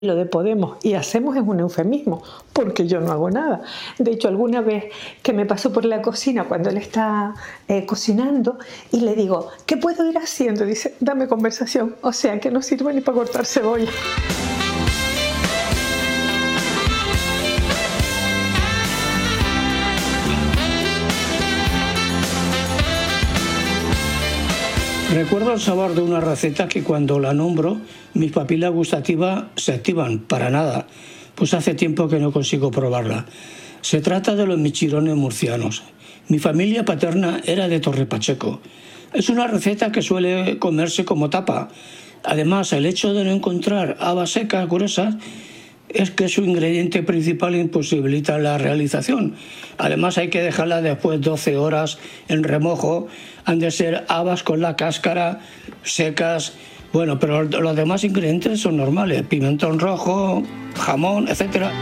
Lo de Podemos y hacemos es un eufemismo, porque yo no hago nada. De hecho, alguna vez que me paso por la cocina cuando él está cocinando y le digo, ¿qué puedo ir haciendo? Dice, dame conversación. O sea, que no sirve ni para cortar cebolla. Recuerdo el sabor de una receta que cuando la nombro, mis papilas gustativas se activan, para nada, pues hace tiempo que no consigo probarla. Se trata de los michirones murcianos. Mi familia paterna era de Torrepacheco. Es una receta que suele comerse como tapa. Además, el hecho de no encontrar habas secas gruesas es que su ingrediente principal imposibilita la realización. Además, hay que dejarla después 12 horas en remojo. Han de ser habas con la cáscara, secas. Bueno, pero los demás ingredientes son normales. Pimentón rojo, jamón, etcétera.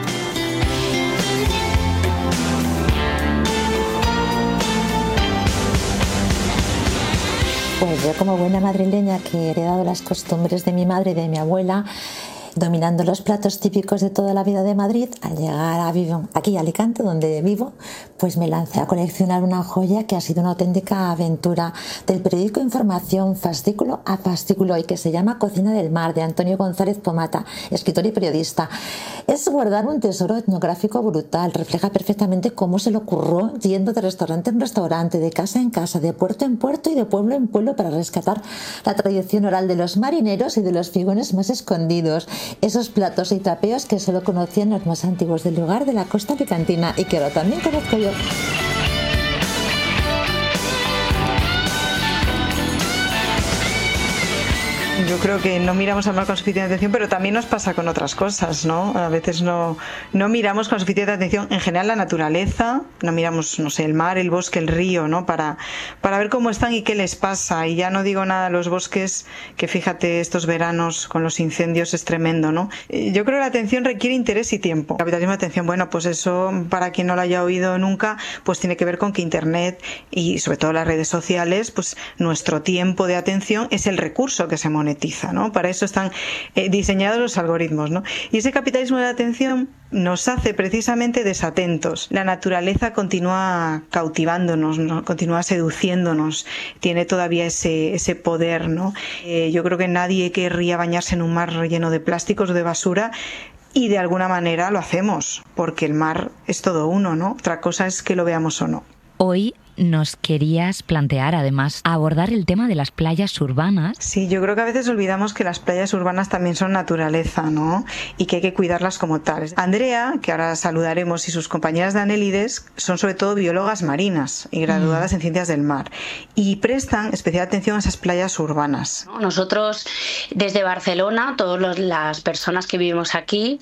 Pues yo, como buena madrileña que he heredado las costumbres de mi madre y de mi abuela, dominando los platos típicos de toda la vida de Madrid, al llegar aquí a Alicante, donde vivo, pues me lancé a coleccionar una joya que ha sido una auténtica aventura del periódico Información, fascículo a fascículo, y que se llama Cocina del Mar, de Antonio González Pomata, escritor y periodista. Es guardar un tesoro etnográfico brutal, refleja perfectamente cómo se le ocurrió yendo de restaurante en restaurante, de casa en casa, de puerto en puerto y de pueblo en pueblo para rescatar la tradición oral de los marineros y de los figones más escondidos. Esos platos y trapeos que solo conocían los más antiguos del lugar, de la costa picantina, y que ahora también conozco yo. Yo creo que no miramos al mar con suficiente atención, pero también nos pasa con otras cosas, ¿no? A veces no miramos con suficiente atención, en general, la naturaleza, no miramos, no sé, el mar, el bosque, el río, ¿no? Para ver cómo están y qué les pasa. Y ya no digo nada de los bosques, que fíjate, estos veranos con los incendios es tremendo, ¿no? Yo creo que la atención requiere interés y tiempo. Capitalismo de atención, bueno, pues eso, para quien no lo haya oído nunca, pues tiene que ver con que Internet y sobre todo las redes sociales, pues nuestro tiempo de atención es el recurso que se monetiza, ¿no? Para eso están diseñados los algoritmos, ¿no? Y ese capitalismo de la atención nos hace precisamente desatentos. La naturaleza continúa cautivándonos, ¿no? Continúa seduciéndonos, tiene todavía ese poder, ¿no? Yo creo que nadie querría bañarse en un mar lleno de plásticos o de basura, y de alguna manera lo hacemos, porque el mar es todo uno, ¿no? Otra cosa es que lo veamos o no. Hoy nos querías plantear, además, abordar el tema de las playas urbanas. Sí, yo creo que a veces olvidamos que las playas urbanas también son naturaleza, ¿no? Y que hay que cuidarlas como tales. Andrea, que ahora saludaremos, y sus compañeras de Anélides son sobre todo biólogas marinas y graduadas en ciencias del mar, y prestan especial atención a esas playas urbanas. Nosotros, desde Barcelona, todas las personas que vivimos aquí,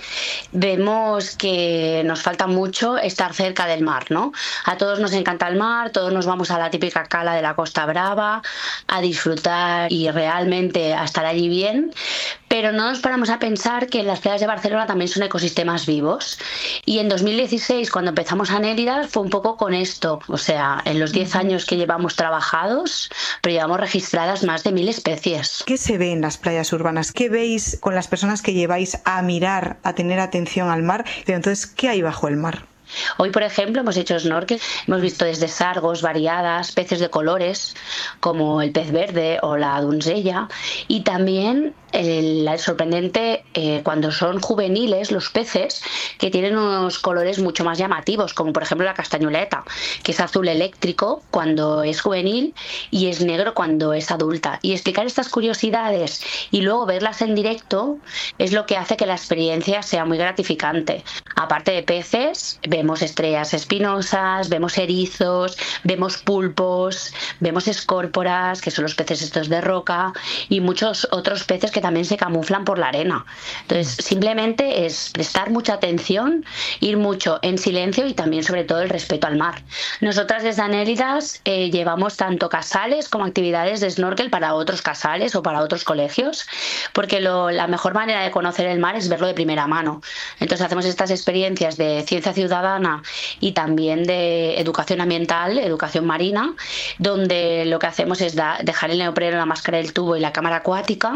vemos que nos falta mucho estar cerca del mar, ¿no? A todos nos encanta el mar, todos nos vamos a la típica cala de la Costa Brava a disfrutar y realmente a estar allí bien, pero no nos paramos a pensar que las playas de Barcelona también son ecosistemas vivos. Y en 2016, cuando empezamos Anélidas, fue un poco con esto. O sea, en los 10 años que llevamos trabajados, pero llevamos registradas más de 1000 especies. ¿Qué se ve en las playas urbanas? ¿Qué veis con las personas que lleváis a mirar, a tener atención al mar? Pero entonces, ¿qué hay bajo el mar? Hoy, por ejemplo, hemos hecho snorkel, hemos visto desde sargos variadas, peces de colores como el pez verde o la donzella, y también el sorprendente cuando son juveniles los peces, que tienen unos colores mucho más llamativos, como por ejemplo la castañuleta, que es azul eléctrico cuando es juvenil y es negro cuando es adulta. Y explicar estas curiosidades y luego verlas en directo es lo que hace que la experiencia sea muy gratificante. Aparte de peces, vemos estrellas espinosas, vemos erizos, vemos pulpos, vemos escórporas, que son los peces estos de roca, y muchos otros peces que también se camuflan por la arena. Entonces, simplemente es prestar mucha atención, ir mucho en silencio y también, sobre todo, el respeto al mar. Nosotras desde Anélidas llevamos tanto casales como actividades de snorkel para otros casales o para otros colegios, porque la mejor manera de conocer el mar es verlo de primera mano. Entonces, hacemos estas experiencias de ciencia ciudadana y también de educación ambiental, educación marina, donde lo que hacemos es dejar el neopreno, la máscara del tubo y la cámara acuática,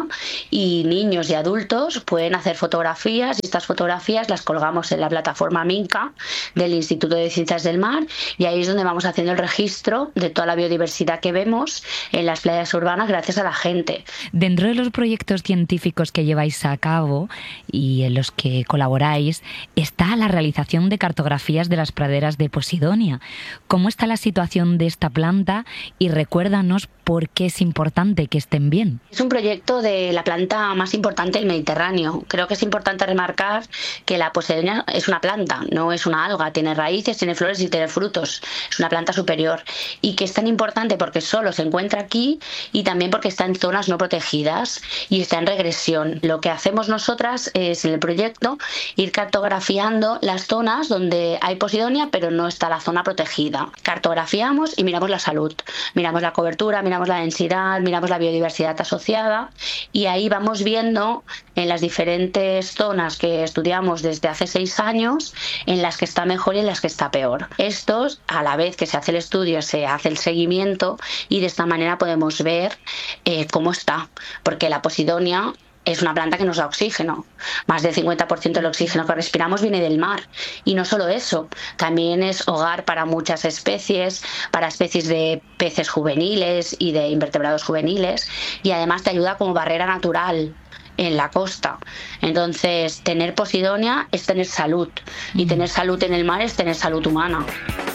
y niños y adultos pueden hacer fotografías y estas fotografías las colgamos en la plataforma Minca del Instituto de Ciencias del Mar y ahí es donde vamos haciendo el registro de toda la biodiversidad que vemos en las playas urbanas gracias a la gente. Dentro de los proyectos científicos que lleváis a cabo y en los que colaboráis está la realización de cartografías de las praderas de Posidonia. ¿Cómo está la situación de esta planta? Y recuérdanos por qué es importante que estén bien. Es un proyecto de la planta más importante del Mediterráneo. Creo que es importante remarcar que la Posidonia es una planta, no es una alga. Tiene raíces, tiene flores y tiene frutos. Es una planta superior. Y que es tan importante porque solo se encuentra aquí y también porque está en zonas no protegidas y está en regresión. Lo que hacemos nosotras es en el proyecto ir cartografiando las zonas donde hay Posidonia pero no está la zona protegida. Cartografiamos y miramos la salud, miramos la cobertura, miramos la densidad, miramos la biodiversidad asociada y ahí vamos viendo en las diferentes zonas que estudiamos desde hace 6 años en las que está mejor y en las que está peor. Estos, a la vez que se hace el estudio, se hace el seguimiento y de esta manera podemos ver cómo está, porque la Posidonia es una planta que nos da oxígeno. Más del 50% del oxígeno que respiramos viene del mar. Y no solo eso, también es hogar para muchas especies, para especies de peces juveniles y de invertebrados juveniles. Y además te ayuda como barrera natural en la costa. Entonces, tener Posidonia es tener salud. Y tener salud en el mar es tener salud humana.